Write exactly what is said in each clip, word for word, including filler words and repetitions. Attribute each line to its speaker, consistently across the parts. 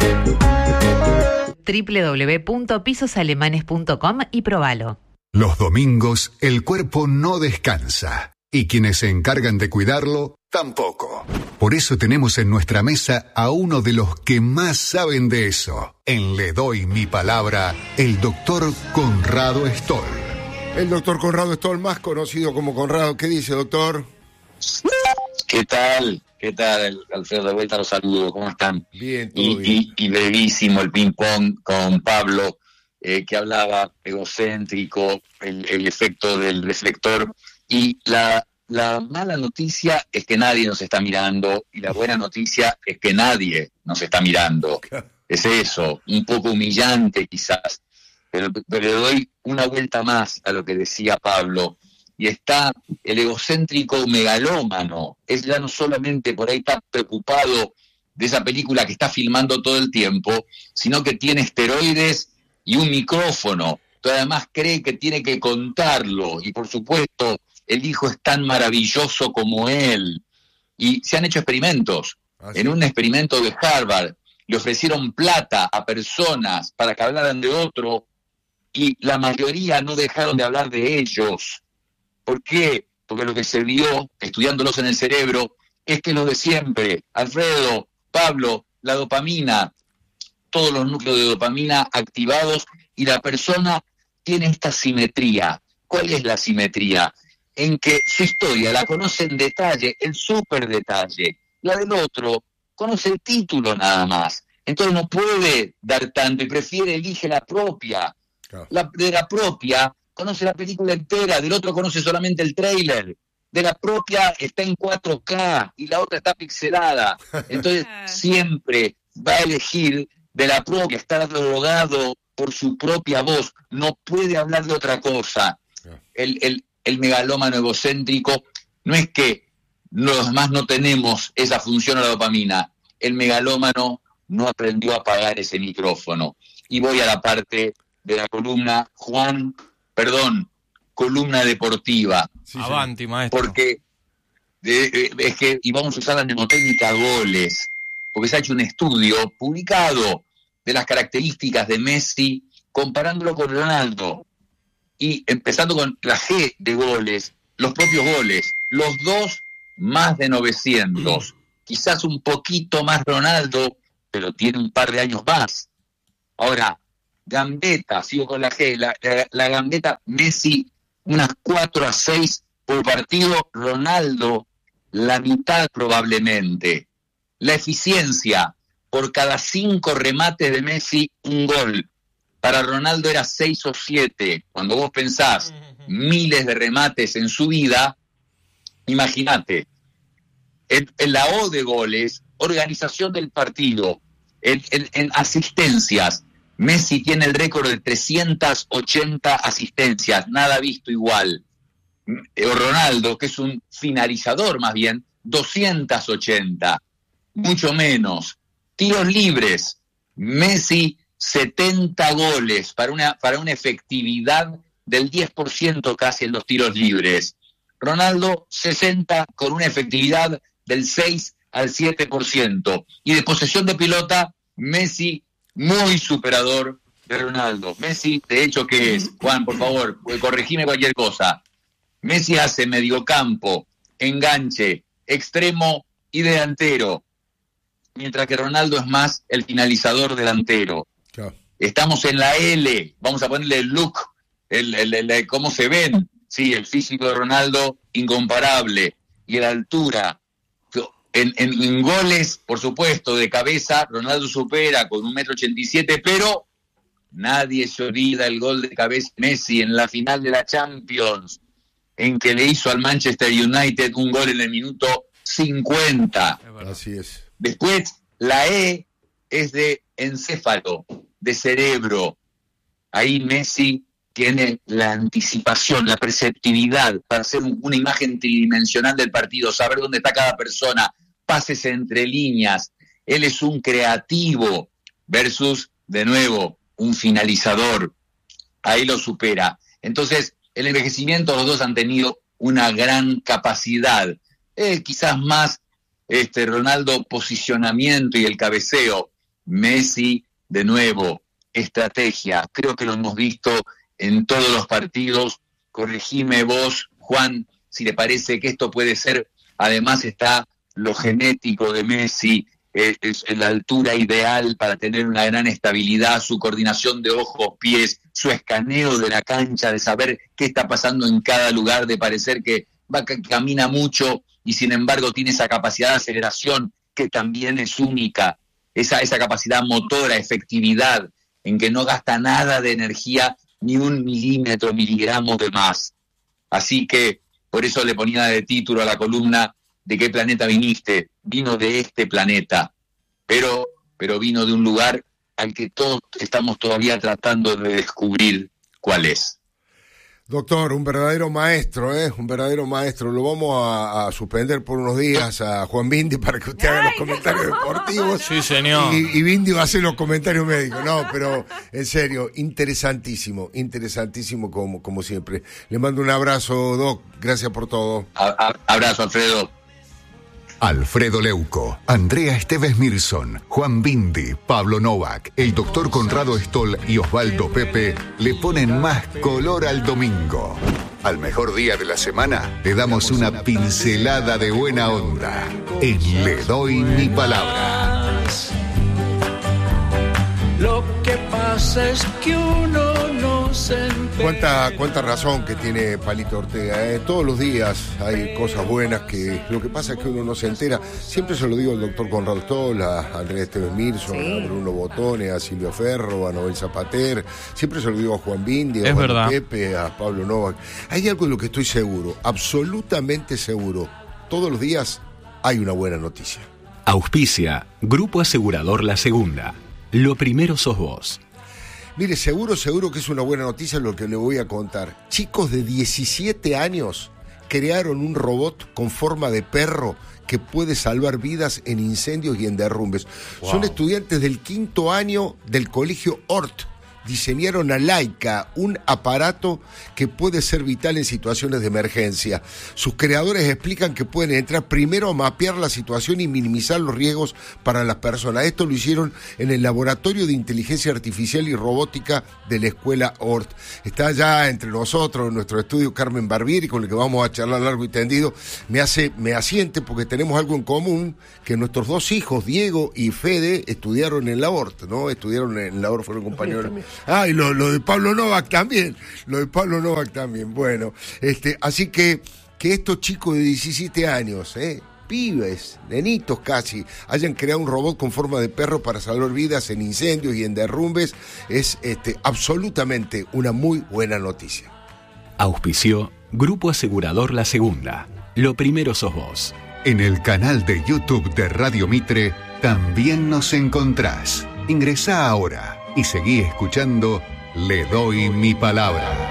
Speaker 1: doble u doble u doble u punto pisos alemanes punto com y probalo.
Speaker 2: Los domingos el cuerpo no descansa y quienes se encargan de cuidarlo tampoco. Por eso tenemos en nuestra mesa a uno de los que más saben de eso. En Le Doy Mi Palabra, el doctor Conrado Stoll.
Speaker 3: El doctor Conrado Stoll, más conocido como Conrado. ¿Qué dice, doctor?
Speaker 4: ¿Qué tal? ¿Qué tal, Alfredo? De vuelta los saludo. ¿Cómo están?
Speaker 3: Bien, todo
Speaker 4: y,
Speaker 3: bien.
Speaker 4: Y, y brevísimo el ping-pong con Pablo, eh, que hablaba egocéntrico, el, el efecto del reflector. Y la, la mala noticia es que nadie nos está mirando, y la buena noticia es que nadie nos está mirando. Es eso, un poco humillante quizás, pero, pero le doy una vuelta más a lo que decía Pablo. Y está el egocéntrico megalómano. Él ya no solamente por ahí está preocupado de esa película que está filmando todo el tiempo, sino que tiene esteroides y un micrófono. Pero además cree que tiene que contarlo. Y por supuesto, el hijo es tan maravilloso como él. Y se han hecho experimentos. ¿Ah, sí? En un experimento de Harvard le ofrecieron plata a personas para que hablaran de otro, y la mayoría no dejaron de hablar de ellos. ¿Por qué? Porque lo que se vio, estudiándolos en el cerebro, es que lo de siempre, Alfredo, Pablo, la dopamina, todos los núcleos de dopamina activados, y la persona tiene esta simetría. ¿Cuál es la simetría? En que su historia la conoce en detalle, el súper detalle. La del otro conoce el título nada más. Entonces no puede dar tanto y prefiere, elige la propia. Claro. La, de la propia conoce la película entera, del otro conoce solamente el tráiler, de la propia está en cuatro K y la otra está pixelada. Entonces siempre va a elegir de la propia, está drogado por su propia voz, no puede hablar de otra cosa. El, el, el megalómano egocéntrico no es que los demás no tenemos esa función a la dopamina, el megalómano no aprendió a apagar ese micrófono. Y voy a la parte de la columna, Juan, perdón, columna deportiva.
Speaker 5: Sí, Avanti, sí. Maestro.
Speaker 4: Porque de, de, es que, y vamos a usar la mnemotécnica goles, porque se ha hecho un estudio publicado de las características de Messi comparándolo con Ronaldo. Y empezando con la G de goles, los propios goles, los dos más de novecientos. Quizás un poquito más Ronaldo, pero tiene un par de años más. Ahora, gambeta, sigo con la G, la, la, la gambeta, Messi, unas cuatro a seis por partido, Ronaldo, la mitad probablemente. La eficiencia, por cada cinco remates de Messi, un gol. Para Ronaldo era seis o siete. Cuando vos pensás miles de remates en su vida, imagínate, en, en la O de goles, organización del partido, en, en, en asistencias, Messi tiene el récord de trescientas ochenta asistencias, nada visto igual. O Ronaldo, que es un finalizador más bien, doscientas ochenta, mucho menos. Tiros libres, Messi setenta goles para una, para una efectividad del diez por ciento casi en los tiros libres. Ronaldo sesenta con una efectividad del seis al siete por ciento. Y de posesión de pelota, Messi muy superador de Ronaldo. Messi, de hecho, ¿qué es? Juan, por favor, corregime cualquier cosa. Messi hace mediocampo, enganche, extremo y delantero, mientras que Ronaldo es más el finalizador delantero. Claro. Estamos en la L, vamos a ponerle el look, el, el, el, el cómo se ven. Sí, el físico de Ronaldo, incomparable. Y la altura. En, en, en goles, por supuesto, de cabeza, Ronaldo supera con un metro ochenta y siete, pero nadie se olvida el gol de cabeza de Messi en la final de la Champions, en que le hizo al Manchester United un gol en el minuto cincuenta.
Speaker 3: Así es.
Speaker 4: Después, la E es de encéfalo, de cerebro. Ahí Messi tiene la anticipación, la perceptividad para hacer un, una imagen tridimensional del partido, saber dónde está cada persona, pases entre líneas. Él es un creativo versus, de nuevo, un finalizador. Ahí lo supera. Entonces, el envejecimiento, los dos han tenido una gran capacidad. Eh, quizás más este Ronaldo posicionamiento y el cabeceo, Messi, de nuevo, estrategia. Creo que lo hemos visto en todos los partidos. Corregime vos, Juan, si le parece que esto puede ser. Además está lo genético de Messi, es, es la altura ideal para tener una gran estabilidad, su coordinación de ojos, pies, su escaneo de la cancha, de saber qué está pasando en cada lugar, de parecer que va que camina mucho y sin embargo tiene esa capacidad de aceleración que también es única, esa, esa capacidad motora, efectividad, en que no gasta nada de energía, ni un milímetro, miligramo de más. Así que por eso le ponía de título a la columna ¿de qué planeta viniste? Vino de este planeta, pero, pero vino de un lugar al que todos estamos todavía tratando de descubrir cuál es.
Speaker 3: Doctor, un verdadero maestro, ¿eh? Un verdadero maestro. Lo vamos a, a suspender por unos días a Juan Bindi para que usted haga los comentarios deportivos.
Speaker 5: Sí, señor.
Speaker 3: Y, y Bindi va a hacer los comentarios médicos. No, pero en serio, interesantísimo, interesantísimo como, como siempre. Le mando un abrazo, Doc. Gracias por todo.
Speaker 4: A, a, abrazo, Alfredo.
Speaker 2: Alfredo Leuco, Andrea Esteves Mirson, Juan Bindi, Pablo Novak, el doctor Conrado Stoll y Osvaldo Pepe le ponen más color al domingo. Al mejor día de la semana le damos una pincelada de buena onda en Le Doy Mi Palabra.
Speaker 6: Lo que pasa es que uno no se entera.
Speaker 3: Cuánta, cuánta razón que tiene Palito Ortega, ¿eh? Todos los días hay cosas buenas que lo que pasa es que uno no se entera. Siempre se lo digo al doctor Conrado Stoll, a Andrea Esteves Mirson, sí. a Bruno Botone, a Silvio Ferro, a Nobel Zapater. Siempre se lo digo a Juan Bindi, a Juan Pepe, a Pablo Novak. Hay algo de lo que estoy seguro, absolutamente seguro. Todos los días hay una buena noticia.
Speaker 7: Auspicia Grupo Asegurador La Segunda. Lo primero sos vos.
Speaker 3: Mire, seguro, seguro que es una buena noticia lo que le voy a contar. Chicos de diecisiete años crearon un robot con forma de perro que puede salvar vidas en incendios y en derrumbes. Wow. Son estudiantes del quinto año del colegio Hort. Diseñaron a Laika, un aparato que puede ser vital en situaciones de emergencia. Sus creadores explican que pueden entrar primero a mapear la situación y minimizar los riesgos para las personas. Esto lo hicieron en el Laboratorio de Inteligencia Artificial y Robótica de la Escuela Hort. Está ya entre nosotros, en nuestro estudio, Carmen Barbieri, con el que vamos a charlar largo y tendido. Me hace, me asiente porque tenemos algo en común, que nuestros dos hijos, Diego y Fede, estudiaron en la Hort, ¿no? Estudiaron en la Hort, fueron compañeros. Ah, y lo, lo de Pablo Novak también, lo de Pablo Novak también, bueno, este, así que, que estos chicos de diecisiete años, eh, pibes, nenitos casi, hayan creado un robot con forma de perro para salvar vidas en incendios y en derrumbes, es este, absolutamente una muy buena noticia.
Speaker 7: Auspició Grupo Asegurador La Segunda. Lo primero sos vos.
Speaker 2: En el canal de YouTube de Radio Mitre también nos encontrás. Ingresá ahora y seguí escuchando Le Doy Mi Palabra.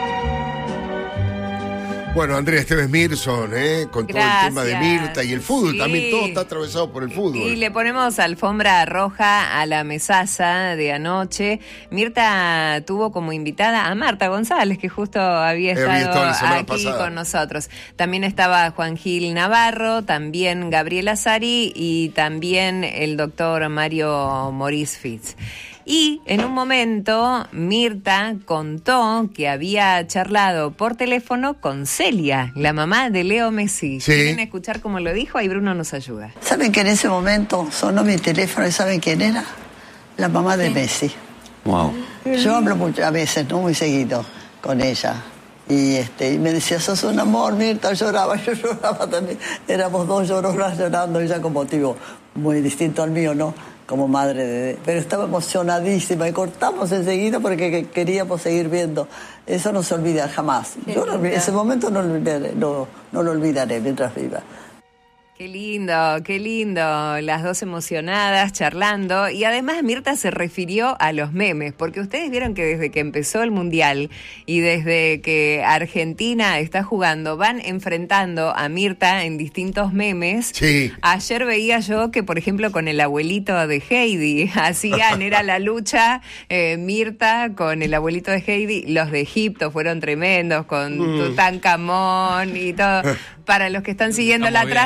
Speaker 3: Bueno, Andrea Esteves Mirson, ¿eh? con todo
Speaker 8: Gracias.
Speaker 3: el tema de Mirta y el fútbol, sí. También todo está atravesado por el fútbol.
Speaker 8: Y le ponemos alfombra roja a la mesaza de anoche. Mirta tuvo como invitada a Marta González, que justo había estado aquí pasada. Con nosotros. También estaba Juan Gil Navarro, también Gabriela Sari y también el doctor Mario Maurice Fitz. Y en un momento Mirta contó que había charlado por teléfono con Celia, la mamá de Leo Messi.
Speaker 3: Sí.
Speaker 8: ¿Quieren escuchar cómo lo dijo? Ahí Bruno nos ayuda.
Speaker 9: ¿Saben que en ese momento sonó mi teléfono y saben quién era? La mamá de Messi.
Speaker 5: Wow.
Speaker 9: Yo hablo muchas veces, no muy seguido, con ella. Y, este, y me decía, sos un amor, Mirta, lloraba, yo lloraba también. Éramos dos lloronas llorando, ella con motivo muy distinto al mío, ¿no? Como madre de... Pero estaba emocionadísima y cortamos enseguida porque queríamos seguir viendo. Eso no se olvida jamás. Yo no, ese momento no lo olvidaré, no, no lo olvidaré mientras viva.
Speaker 8: Qué lindo, qué lindo, las dos emocionadas, charlando, y además Mirta se refirió a los memes, porque ustedes vieron que desde que empezó el Mundial y desde que Argentina está jugando, van enfrentando a Mirta en distintos memes.
Speaker 3: Sí.
Speaker 8: Ayer veía yo que, por ejemplo, con el abuelito de Heidi, hacían, era la lucha, eh, Mirta con el abuelito de Heidi, los de Egipto fueron tremendos, con mm. Tutankamón y todo. Para los que están siguiendo Estamos la bien. transmisión,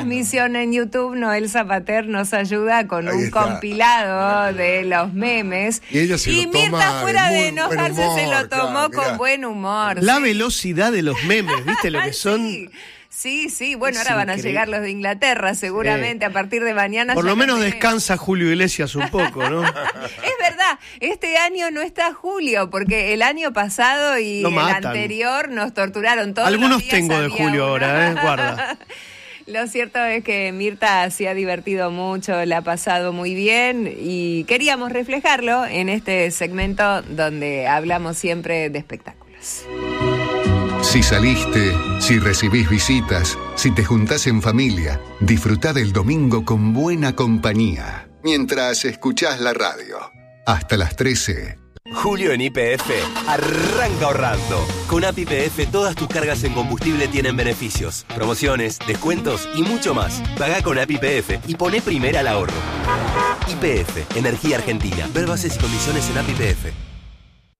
Speaker 8: vieron en YouTube, Noel Zapater nos ayuda con Ahí un está. compilado de los memes.
Speaker 3: Y, ella se
Speaker 8: y
Speaker 3: lo
Speaker 8: Mirta,
Speaker 3: toma
Speaker 8: fuera
Speaker 3: de,
Speaker 8: de enojarse,
Speaker 3: humor,
Speaker 8: se lo tomó
Speaker 3: claro,
Speaker 8: con buen humor.
Speaker 5: La
Speaker 8: ¿sí?
Speaker 5: velocidad de los memes, ¿viste lo que son?
Speaker 8: Sí. Sí, sí, bueno,
Speaker 5: es
Speaker 8: ahora van
Speaker 5: increíble.
Speaker 8: a llegar los de Inglaterra, seguramente, sí. a partir de mañana.
Speaker 5: Por
Speaker 8: ya
Speaker 5: lo menos
Speaker 8: no
Speaker 5: descansa Julio Iglesias un poco, ¿no?
Speaker 8: Es verdad, este año no está Julio, porque el año pasado y el anterior nos torturaron todos.
Speaker 5: Algunos
Speaker 8: los días
Speaker 5: tengo de Julio uno. Ahora, ¿eh? Guarda.
Speaker 8: Lo cierto es que Mirta se ha divertido mucho, la ha pasado muy bien y queríamos reflejarlo en este segmento donde hablamos siempre de espectáculos.
Speaker 2: Si saliste, si recibís visitas, si te juntás en familia, disfrutá del domingo con buena compañía, mientras escuchás la radio. Hasta las trece.
Speaker 10: Julio en Y P F arranca ahorrando. Con A P I P F todas tus cargas en combustible tienen beneficios, promociones, descuentos y mucho más. Pagá con A P I P F y poné primera al ahorro. Y P F, Energía Argentina. Ver bases y condiciones en A P I P F.